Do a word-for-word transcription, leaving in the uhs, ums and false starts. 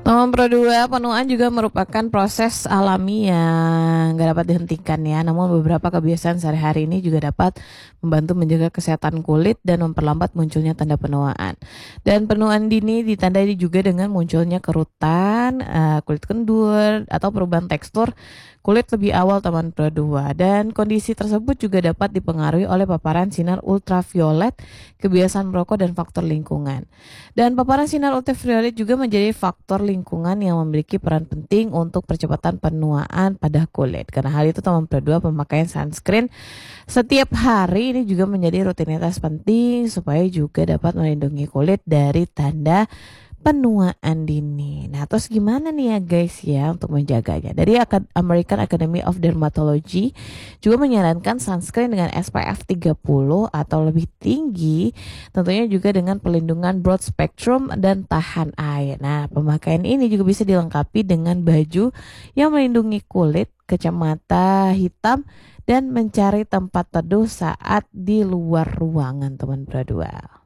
Nomor Pro dua, penuaan juga merupakan proses alami yang nggak dapat dihentikan ya. Namun beberapa kebiasaan sehari-hari ini juga dapat membantu menjaga kesehatan kulit dan memperlambat munculnya tanda penuaan. Dan penuaan dini ditandai juga dengan munculnya kerutan, uh, kulit kendur, atau perubahan tekstur kulit lebih awal teman Pro dua. Dan kondisi tersebut juga dapat dipengaruhi oleh paparan sinar ultraviolet, kebiasaan merokok, dan faktor lingkungan. Dan paparan sinar ultraviolet juga menjadi faktor lingkungan yang memiliki peran penting untuk percepatan penuaan pada kulit. Karena hal itu teman Pro dua, pemakaian sunscreen setiap hari ini juga menjadi rutinitas penting supaya juga dapat melindungi kulit dari tanda penuaan dini. Nah, terus gimana nih ya guys ya untuk menjaganya? Dari American Academy of Dermatology juga menyarankan sunscreen dengan S P F tiga puluh atau lebih tinggi, tentunya juga dengan pelindungan broad spectrum dan tahan air. Nah, pemakaian ini juga bisa dilengkapi dengan baju yang melindungi kulit, kacamata hitam, dan mencari tempat teduh saat di luar ruangan teman Pro dua.